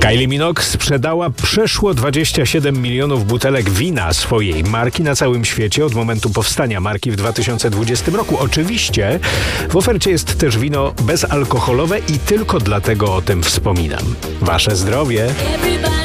Kylie Minogue sprzedała przeszło 27 milionów butelek wina swojej marki na całym świecie od momentu powstania marki w 2020 roku. Oczywiście w ofercie jest też wino bezalkoholowe i tylko dlatego o tym wspominam. Wasze zdrowie!